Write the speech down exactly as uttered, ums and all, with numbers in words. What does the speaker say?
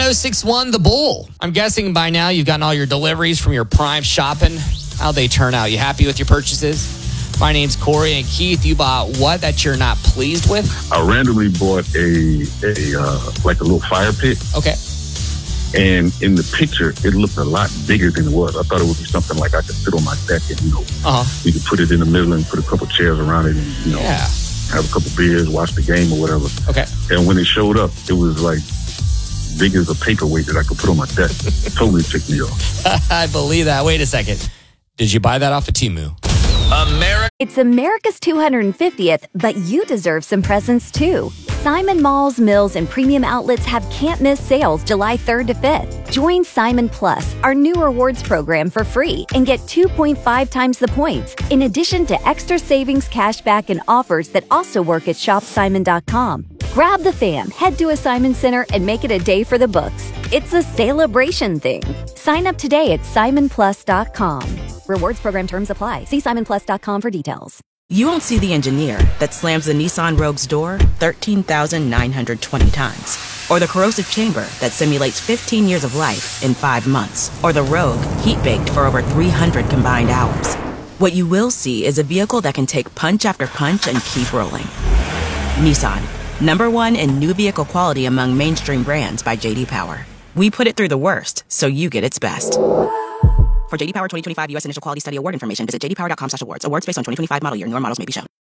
oh six one The Bull. I'm guessing by now you've gotten all your deliveries from your Prime shopping. How'd they turn out? You happy with your purchases? My name's Corey, and Keith, you bought what that you're not pleased with? I randomly bought a, a uh, like a little fire pit. Okay. And in the picture, it looked a lot bigger than it was. I thought it would be something like I could sit on my deck and, you know, uh-huh. you could put it in the middle and put a couple chairs around it and, you know, yeah. have a couple beers, watch the game or whatever. Okay. And when it showed up, it was like big as a paperweight that I could put on my deck. Totally ticked me off. I believe that. Wait a second. Did you buy that off of Temu? America. It's America's two hundred fiftieth, but you deserve some presents too. Simon Malls, Mills, and Premium Outlets have can't-miss sales July third to fifth. Join Simon Plus, our new rewards program, for free and get two point five times the points, in addition to extra savings, cashback, and offers that also work at shop simon dot com. Grab the fam, head to a Simon Center, and make it a day for the books. It's a celebration thing. Sign up today at simon plus dot com. Rewards program terms apply. See simon plus dot com for details. You won't see the engineer that slams the Nissan Rogue's door thirteen thousand nine hundred twenty times. Or the corrosive chamber that simulates fifteen years of life in five months. Or the Rogue heat-baked for over three hundred combined hours. What you will see is a vehicle that can take punch after punch and keep rolling. Nissan, number one in new vehicle quality among mainstream brands by J D Power. We put it through the worst, so you get its best. For J D Power twenty twenty-five U S Initial Quality Study Award information, visit j d power dot com slash awards. Awards based on twenty twenty-five model year. Newer models may be shown.